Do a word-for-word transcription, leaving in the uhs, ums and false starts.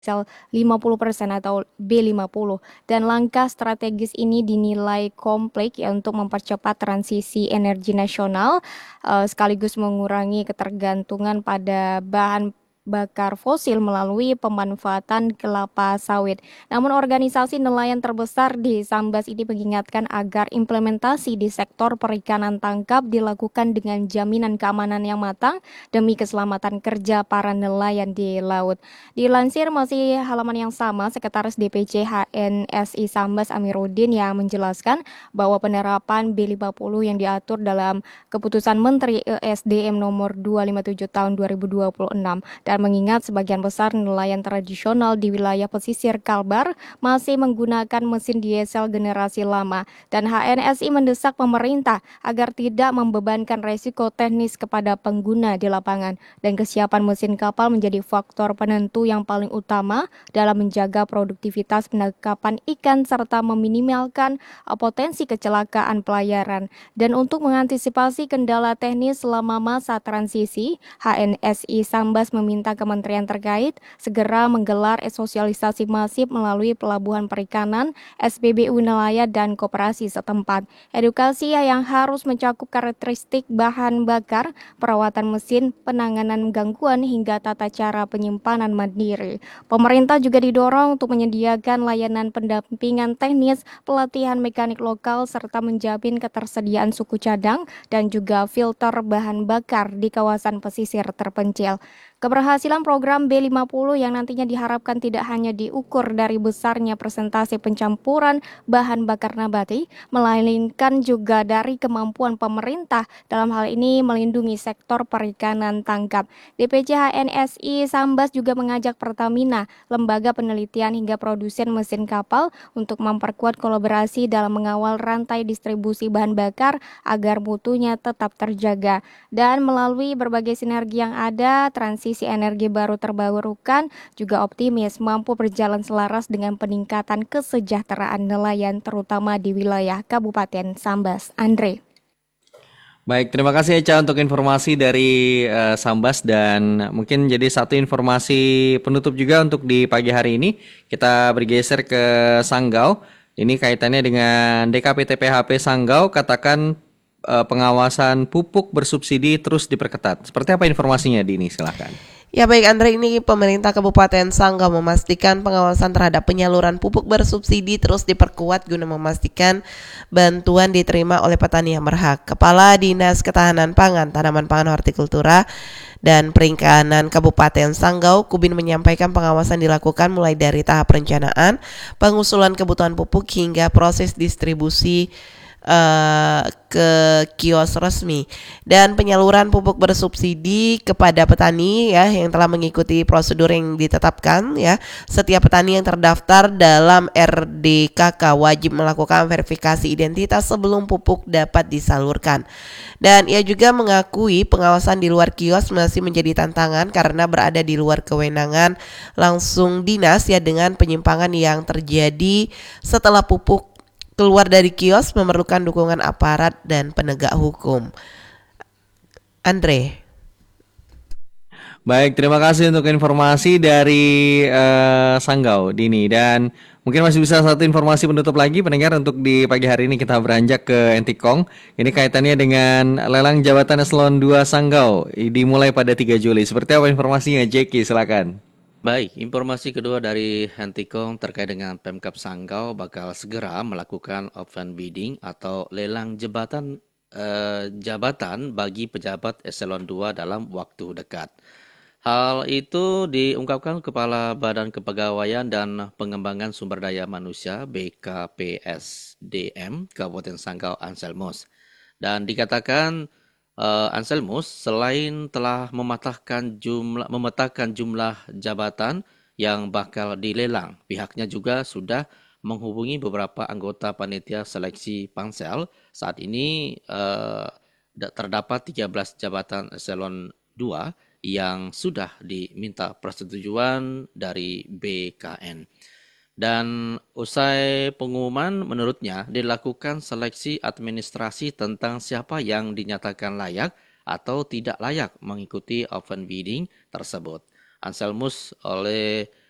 sel lima puluh persen atau B lima puluh. Dan langkah strategis ini dinilai kompleks ya untuk mempercepat transisi energi nasional eh, sekaligus mengurangi ketergantungan pada bahan bakar fosil melalui pemanfaatan kelapa sawit. Namun organisasi nelayan terbesar di Sambas ini mengingatkan agar implementasi di sektor perikanan tangkap dilakukan dengan jaminan keamanan yang matang demi keselamatan kerja para nelayan di laut. Dilansir masih halaman yang sama, Sekretaris D P C H N S I Sambas Amiruddin yang menjelaskan bahwa penerapan B lima puluh yang diatur dalam Keputusan Menteri E S D M nomor dua ratus lima puluh tujuh tahun dua ribu dua puluh enam dan mengingat sebagian besar nelayan tradisional di wilayah pesisir Kalbar masih menggunakan mesin diesel generasi lama dan H N S I mendesak pemerintah agar tidak membebankan resiko teknis kepada pengguna di lapangan dan kesiapan mesin kapal menjadi faktor penentu yang paling utama dalam menjaga produktivitas penangkapan ikan serta meminimalkan uh, potensi kecelakaan pelayaran. Dan untuk mengantisipasi kendala teknis selama masa transisi, H N S I Sambas meminta kementerian terkait segera menggelar sosialisasi masif melalui pelabuhan perikanan, S P B U nelayan dan koperasi setempat. Edukasi yang harus mencakup karakteristik bahan bakar, perawatan mesin, penanganan gangguan hingga tata cara penyimpanan mandiri. Pemerintah juga didorong untuk menyediakan layanan pendampingan teknis, pelatihan mekanik lokal serta menjamin ketersediaan suku cadang dan juga filter bahan bakar di kawasan pesisir terpencil. Keberhasilan program B lima puluh yang nantinya diharapkan tidak hanya diukur dari besarnya persentase pencampuran bahan bakar nabati, melainkan juga dari kemampuan pemerintah dalam hal ini melindungi sektor perikanan tangkap. D P C H N S I Sambas juga mengajak Pertamina, lembaga penelitian hingga produsen mesin kapal untuk memperkuat kolaborasi dalam mengawal rantai distribusi bahan bakar agar mutunya tetap terjaga. Dan melalui berbagai sinergi yang ada, transisi energi baru terbarukan juga optimis mampu berjalan selaras dengan peningkatan kesejahteraan nelayan terutama di wilayah Kabupaten Sambas. Andre. Baik, terima kasih Eca untuk informasi dari eh, Sambas dan mungkin jadi satu informasi penutup juga untuk di pagi hari ini. Kita bergeser ke Sanggau. Ini kaitannya dengan D K P T P H P Sanggau katakan eh, pengawasan pupuk bersubsidi terus diperketat. Seperti apa informasinya Dini? Silahkan. Ya baik Andre, ini pemerintah Kabupaten Sanggau memastikan pengawasan terhadap penyaluran pupuk bersubsidi terus diperkuat guna memastikan bantuan diterima oleh petani yang berhak. Kepala Dinas Ketahanan Pangan, Tanaman Pangan Hortikultura dan Perikanan Kabupaten Sanggau, Kubin menyampaikan pengawasan dilakukan mulai dari tahap perencanaan, pengusulan kebutuhan pupuk hingga proses distribusi uh, ke kios resmi dan penyaluran pupuk bersubsidi kepada petani ya yang telah mengikuti prosedur yang ditetapkan ya. Setiap petani yang terdaftar dalam R D K K wajib melakukan verifikasi identitas sebelum pupuk dapat disalurkan. Dan ia juga mengakui pengawasan di luar kios masih menjadi tantangan karena berada di luar kewenangan langsung dinas ya, dengan penyimpangan yang terjadi setelah pupuk keluar dari kios memerlukan dukungan aparat dan penegak hukum. Andre. Baik, terima kasih untuk informasi dari eh, Sanggau, Dini. Dan mungkin masih bisa satu informasi penutup lagi, pendengar, untuk di pagi hari ini kita beranjak ke Entikong. Ini kaitannya dengan lelang jabatan eselon dua Sanggau, dimulai pada tiga Juli. Seperti apa informasinya, Jeki? Silakan. Baik, informasi kedua dari Hentikong terkait dengan Pemkab Sanggau bakal segera melakukan open bidding atau lelang jabatan eh, jabatan bagi pejabat eselon dua dalam waktu dekat. Hal itu diungkapkan Kepala Badan Kepegawaian dan Pengembangan Sumber Daya Manusia B K P S D M Kabupaten Sanggau Anselmus. Dan dikatakan uh, Anselmus selain telah mematahkan jumlah memetakan jumlah jabatan yang bakal dilelang, pihaknya juga sudah menghubungi beberapa anggota panitia seleksi Pansel. Saat ini uh, terdapat tiga belas jabatan eselon dua yang sudah diminta persetujuan dari B K N. Dan usai pengumuman, menurutnya dilakukan seleksi administrasi tentang siapa yang dinyatakan layak atau tidak layak mengikuti open bidding tersebut. Anselmus oleh